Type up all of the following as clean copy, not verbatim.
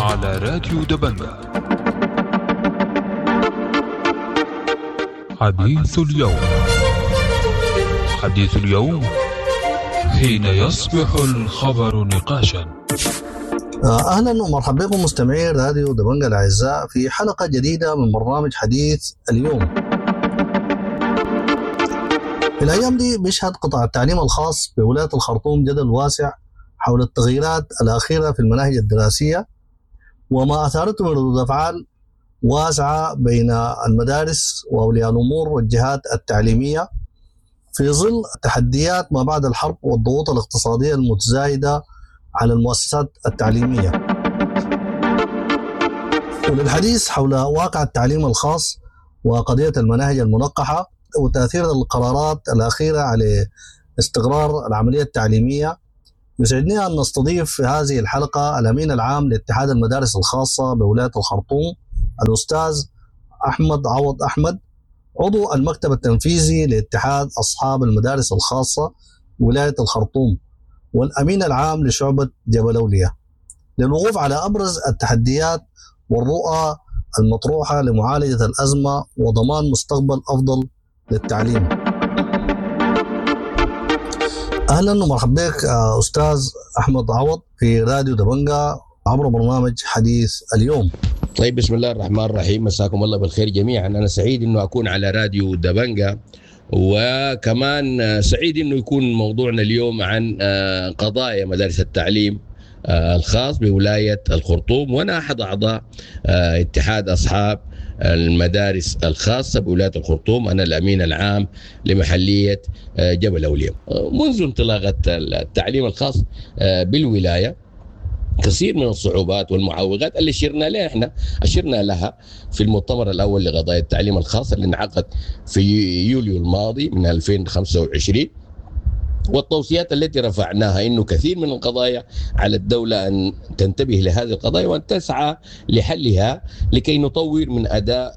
على راديو دبنجة. حديث اليوم. حديث اليوم حين يصبح الخبر نقاشا. أهلا ومرحبا بكم مستمعي راديو دبنجة الأعزاء في حلقة جديدة من برنامج حديث اليوم. في الأيام دي بيشهد قطاع التعليم الخاص بولاية الخرطوم جدل واسع حول التغييرات الأخيرة في المناهج الدراسية وما أثارته من ردود أفعال واسعة بين المدارس وأولياء الأمور والجهات التعليمية في ظل تحديات ما بعد الحرب والضغوط الاقتصادية المتزايدة على المؤسسات التعليمية. وللحديث حول واقع التعليم الخاص وقضية المناهج المنقحة وتأثير القرارات الأخيرة على استقرار العملية التعليمية، يسعدني أن نستضيف في هذه الحلقة الأمين العام لاتحاد المدارس الخاصة بولاية الخرطوم الأستاذ أحمد عوض أحمد، عضو المكتب التنفيذي لاتحاد أصحاب المدارس الخاصة ولاية الخرطوم والأمين العام لشعبة جبل أولياء، للوقوف على أبرز التحديات والرؤى المطروحة لمعالجة الأزمة وضمان مستقبل أفضل للتعليم. أهلا ومرحبا بك أستاذ أحمد عوض في راديو دبنجة عبر برنامج حديث اليوم. طيب، بسم الله الرحمن الرحيم، مساكم الله بالخير جميعا. أنا سعيد أنه أكون على راديو دبنجة، وكمان سعيد أنه يكون موضوعنا اليوم عن قضايا مدارس التعليم الخاص بولاية الخرطوم، وأنا أحد أعضاء اتحاد أصحاب المدارس الخاصة بولاية الخرطوم. أنا الأمين العام لمحلية جبل أولياء. منذ انطلاقة التعليم الخاص بالولاية كثير من الصعوبات والمعوقات اللي أشرنا لها في المؤتمر الأول لقضايا التعليم الخاص اللي انعقد في يوليو الماضي من 2025، والتوصيات التي رفعناها إنه كثير من القضايا على الدولة أن تنتبه لهذه القضايا وأن تسعى لحلها لكي نطور من أداء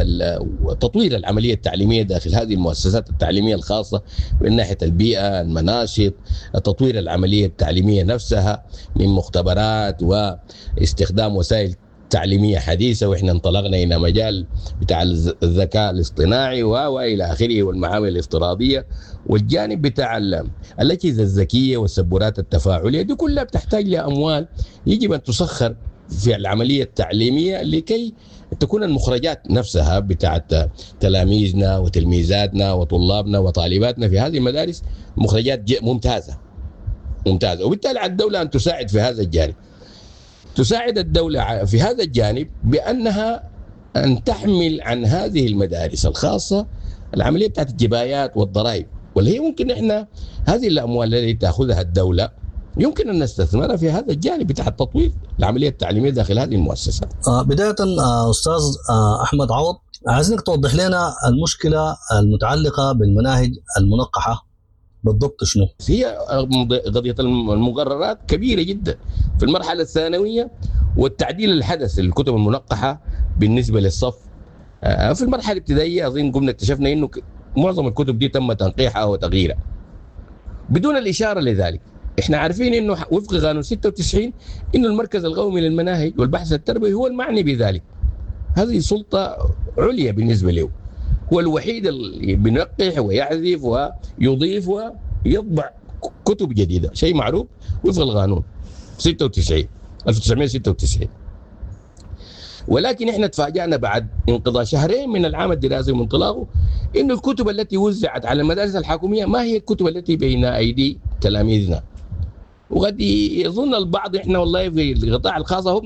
تطوير العملية التعليمية داخل هذه المؤسسات التعليمية الخاصة من ناحية البيئة، المناشط، تطوير العملية التعليمية نفسها من مختبرات واستخدام وسائل تعليمية حديثة. وإحنا انطلقنا إلى مجال بتاع الذكاء الاصطناعي وإلى آخره والمعامل الافتراضية والجانب بتاع الأجهزة الذكية والسبورات التفاعلية. دي كلها بتحتاج لأموال يجب أن تسخر في العملية التعليمية لكي تكون المخرجات نفسها بتاعت تلاميذنا وتلميذاتنا وطلابنا وطالباتنا في هذه المدارس مخرجات ممتازة. وبالتالي على الدولة أن تساعد في هذا الجانب. تساعد الدولة في هذا الجانب بأنها أن تحمل عن هذه المدارس الخاصة العملية بتاعت الجبايات والضرائب، واللي هي ممكن إحنا هذه الأموال التي تأخذها الدولة يمكن أن نستثمرها في هذا الجانب بتاع التطوير العملية التعليمية داخل هذه المؤسسات. بداية أستاذ أحمد عوض، عايزينك توضح لنا المشكلة المتعلقة بالمناهج المنقحة بالضبط شنو؟ هي قضية المقررات كبيرة جدا في المرحلة الثانوية، والتعديل الحدث للكتب المنقحة بالنسبة للصف. في المرحلة الابتدائية أظن قمنا اكتشفنا إنه معظم الكتب دي تم تنقيحها وتغييرها بدون الإشارة لذلك. إحنا عارفين إنه وفق قانون 96 إنه المركز القومي للمناهج والبحث التربوي هو المعني بذلك. هذه سلطة عليا بالنسبة له، هو الوحيد اللي بينقح ويحذف ويضيف ويطبع كتب جديدة، شيء معروف وفق القانون 1996. ولكن احنا تفاجأنا بعد انقضاء شهرين من العام الدراسي وانطلاقه انه الكتب التي وزعت على المدارس الحكومية ما هي الكتب التي بين ايدي تلاميذنا. وقد يظن البعض احنا والله في القطاع الخاص هو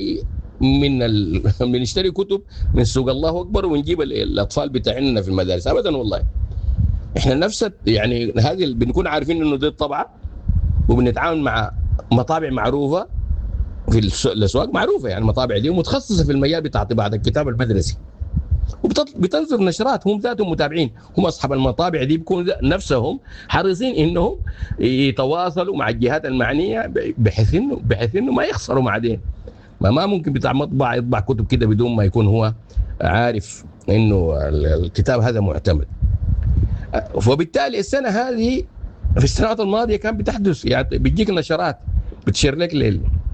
بنشتري كتب من سوق الله اكبر ونجيب الاطفال بتاعنا في المدارس. ابدا والله، احنا نفس يعني هذه بنكون عارفين انه دي الطبعه، وبنتعامل مع مطابع معروفه في الاسواق معروفه، يعني المطابع دي متخصصه في المجال بتاع طباعه الكتاب المدرسي، وبتنظر نشرات. هم ذاتهم متابعين، هم اصحاب المطابع دي بيكونوا نفسهم حريصين انهم يتواصلوا مع الجهات المعنيه بحيث انه ما يخسروا بعدين. ما ممكن بتاع مطبع يطبع كتب كده بدون ما يكون هو عارف انه الكتاب هذا معتمد. وبالتالي السنه هذه في السنوات الماضيه كان بتحدث، يعني بتجيك نشرات بتشير لك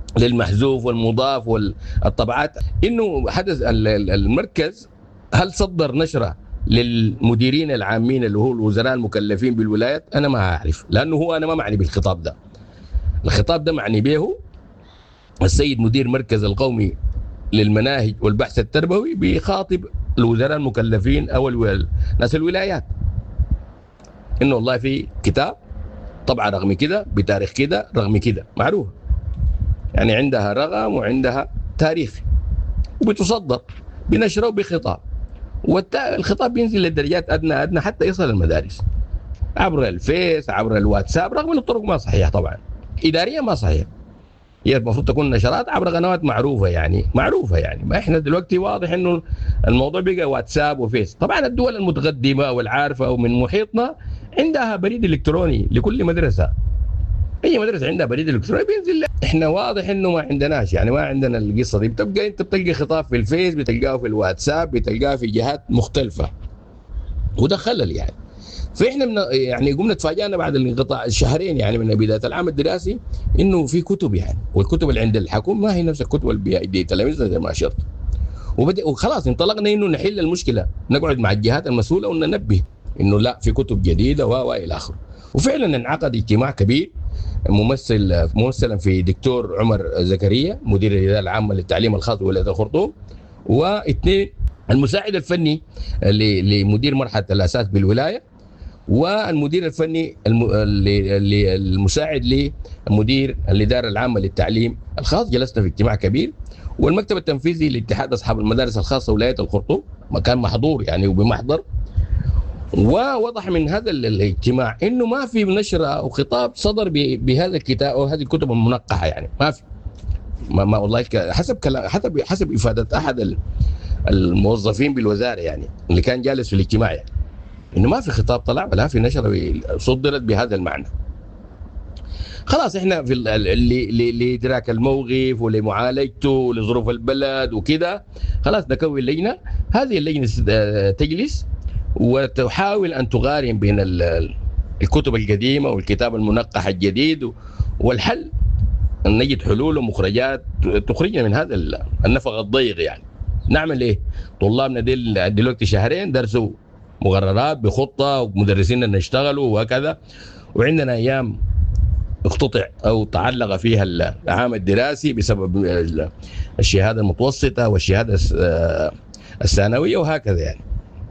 للمحذوف والمضاف والطبعات، انه حدث المركز هل صدر نشره للمديرين العامين اللي هو الوزراء المكلفين بالولايات؟ انا ما اعرف، لانه انا ما معني بالخطاب ده. الخطاب ده معني به السيد مدير مركز القومي للمناهج والبحث التربوي بيخاطب الوزراء المكلفين او ناس الولايات، انه والله في كتاب طبعا رقم كده بتاريخ كده رقم كده معروف، يعني عندها رقم وعندها تاريخ وبتصدر بنشره وبخطاب، والخطاب بينزل للدرجات ادنى حتى يصل المدارس عبر الفيس عبر الواتساب، رغم ان الطرق ما صحيحه طبعا اداريا ما صحيح. هي المفروض تكون نشرات عبر قنوات معروفه يعني ما احنا دلوقتي واضح انه الموضوع بقى واتساب وفيس. طبعا الدول المتقدمه والعارفه ومن محيطنا عندها بريد الكتروني لكل مدرسه، اي مدرسه عندها بريد الكتروني بينزل. احنا واضح انه ما عندناش، يعني ما عندنا القصه دي. بتبقى انت بتلقى خطاب في الفيس، بتلقاه في الواتساب، بتلقاه في جهات مختلفه، وده خلل يعني. فاحنا يعني قمنا تفاجئنا بعد الانقطاع الشهرين يعني من بدايه العام الدراسي انه في كتب يعني، والكتب اللي عند الحكومه ما هي نفس الكتب اللي بيدي تلاميذنا زي ما اشرت. وخلاص انطلقنا انه نحل المشكله، نقعد مع الجهات المسؤوله وننبه انه لا في كتب جديده والى اخره. وفعلا انعقد اجتماع كبير ممثلا في دكتور عمر زكريا مدير الاداره العامه للتعليم الخاص بولايه الخرطوم، واثنين المساعد الفني لمدير مرحله الاساس بالولايه، والمدير الفني المساعد لمدير الاداره العامه للتعليم الخاص. جلسنا في اجتماع كبير، والمكتب التنفيذي لاتحاد اصحاب المدارس الخاصه ولايه الخرطوم مكان محظور يعني وبمحضر. ووضح من هذا الاجتماع انه ما في نشره او خطاب صدر بهذا الكتاب او هذه الكتب المنقحه، يعني ما في ما والله حسب افاده احد الموظفين بالوزاره يعني اللي كان جالس في الاجتماع، يعني انه ما في خطاب طلع ولا في نشره صدرت بهذا المعنى. خلاص احنا في لادراك الموقف ولمعالجته ولظروف البلد وكده، خلاص نكون لجنه. هذه اللجنه تجلس وتحاول ان تقارن بين الكتب القديمه والكتاب المنقح الجديد، والحل ان نجد حلول ومخرجات تخرجنا من هذا النفق الضيق. يعني نعمل ايه؟ طلابنا دلوقتي شهرين درسوا مقررات بخطه ومدرسيننا نشتغلوا وكذا، وعندنا ايام اقتطع او تعلق فيها العام الدراسي بسبب الشهاده المتوسطه والشهاده الثانويه وهكذا يعني.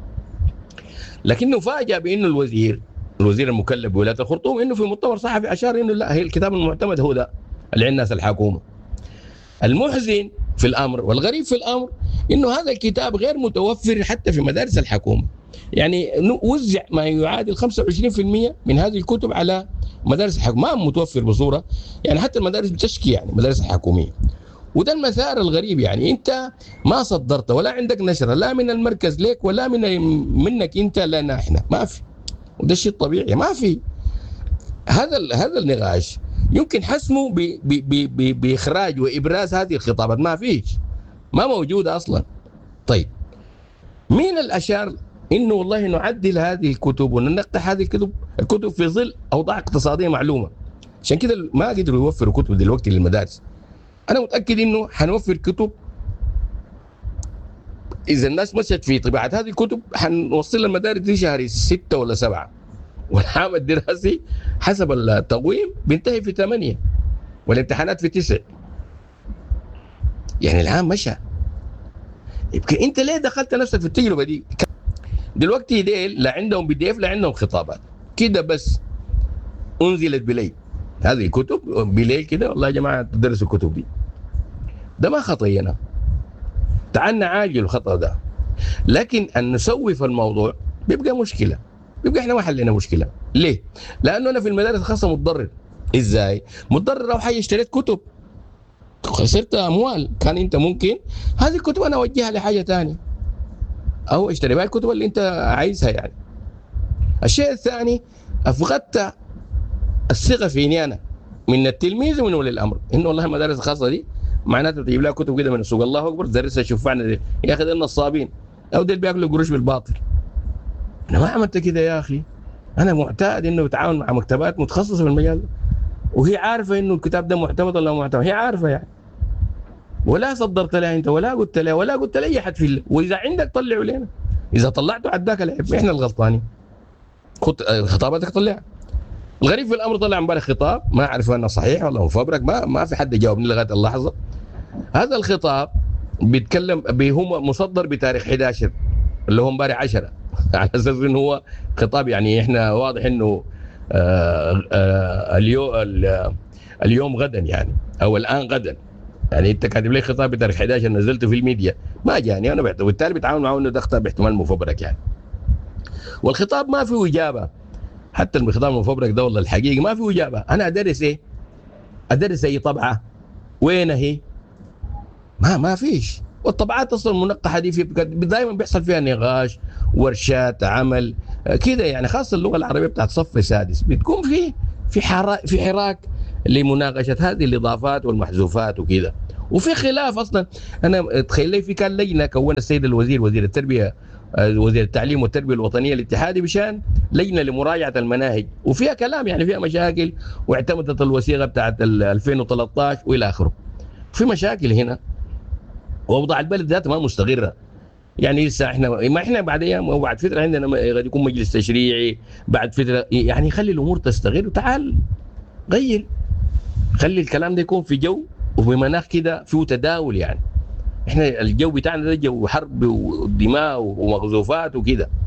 لكنه فاجأ بانه الوزير المكلف بولايه الخرطوم انه في مؤتمر صحفي اشار انه لا، هي الكتاب المعتمد هو ده اللي عند الناس الحكومه. المحزن في الامر والغريب في الامر انه هذا الكتاب غير متوفر حتى في مدارس الحكومه، يعني وزع ما يعادل 25% من هذه الكتب على مدارس الحكومه، ما متوفر بصوره يعني حتى المدارس بتشكي يعني مدارس الحكوميه. وده المثار الغريب، يعني انت ما صدرت ولا عندك نشره لا من المركز ليك ولا منك انت لنا احنا، ما في. وده الشيء الطبيعي، ما في. هذا النقاش يمكن حسمه باخراج وابراز هذه الخطابات، ما فيش، ما موجوده اصلا. طيب مين الاشار انه والله نعدل هذه الكتب وننقح هذه الكتب في ظل اوضاع اقتصاديه معلومه؟ عشان كده ما قدروا يوفروا كتب دلوقتي للمدارس. انا متاكد انه حنوفر كتب اذا الناس مشت في طباعه هذه الكتب، حنوصل المدارس دي شهر 6 ولا 7، والعام الدراسي حسب التقويم بينتهي في 8 والامتحانات في 9. يعني العام مشى. يبقى انت ليه دخلت نفسك في التجربه دي؟ دلوقتي ديل لا عندهم PDF لا عندهم خطابات كده، بس انزلت بليل هذه الكتب بليل كده، والله يا جماعه تدرسوا الكتب دي. ده ما خطينا، تعال نعالج الخطأ ده. لكن ان نسوف الموضوع بيبقى مشكله، بيبقى احنا ما حلينا مشكله. ليه؟ لانه انا في المدارس الخاصه متضرر. ازاي؟ متضرر او حاجه اشتريت كتب خسرت اموال، كان انت ممكن هذه الكتب انا اوجهها لحاجه ثانيه او اشتري بها الكتب اللي انت عايزها يعني. الشيء الثاني افقدت الثقه فيني انا من التلميذ ومن ولي الامر، انه والله المدارس الخاصه دي معناته تجيب لها كتب كده من السوق، الله اكبر تدرسها شوفعنا دي يا اخي، دول نصابين او دول بياكلوا قروش بالباطل. انا ما عملت كده يا اخي، انا معتاد انه بتعاون مع مكتبات متخصصه في المجال ده، وهي عارفه انه الكتاب ده معتمد ولا معتمد، هي عارفه يعني. ولا صدرت لها انت ولا قلت لها ولا قلت لاي احد واذا عندك طلعوا لنا، اذا طلعته عداك العيب، احنا الغلطانين. خطاباتك طلع. الغريب في الامر طلع امبارح خطاب ما اعرف انه صحيح ولا مفبرك، ما في حد جاوبني لغايه اللحظه. هذا الخطاب بيتكلم هو مصدر بتاريخ 11 اللي هو امبارح 10 على اساس انه هو خطاب، يعني احنا واضح انه اليوم غدا يعني، او الان غدا. يعني انت كاتب لي خطاب بتاريخ 11 نزلته في الميديا ما جاني انا، وبالتالي بتعامل معه انه ده خطاب احتمال مفبرك يعني. والخطاب ما فيه اجابه، حتى الخطاب المفبرك ده والله الحقيقي ما فيه اجابه. انا ادرس ايه؟ ادرس اي طبعه؟ وين هي؟ ما فيش. والطبعات اصلا المنقحه دي دائما بيحصل فيها نقاش، ورشات عمل كده يعني، خاصه اللغه العربيه بتاعت صف سادس بتكون في حراك لمناقشه هذه الاضافات والمحذوفات وكده، وفي خلاف اصلا. انا تخيل لي في كان لجنه كون السيد الوزير وزير التربيه وزير التعليم والتربيه الوطنيه الاتحادي بشان لجنه لمراجعه المناهج، وفيها كلام يعني فيها مشاكل، واعتمدت الوثيقه بتاعت 2013 والى اخره. في مشاكل هنا، واوضاع البلد ذاتها ما مستقره. يعني لسه احنا بعد ايام وبعد فتره عندنا قد يكون مجلس تشريعي، بعد فتره يعني خلي الامور تستقر وتعال غير، خلي الكلام ده يكون في جو وفي مناخ كده فيه تداول. يعني احنا الجو بتاعنا ده جو حرب ودماء ومغزوفات وكده.